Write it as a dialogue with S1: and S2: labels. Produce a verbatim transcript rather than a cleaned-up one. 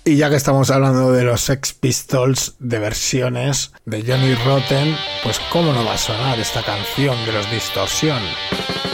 S1: Y ya que estamos hablando de los Sex Pistols, de versiones de Johnny Rotten, pues cómo no va a sonar esta canción de los Distorsión.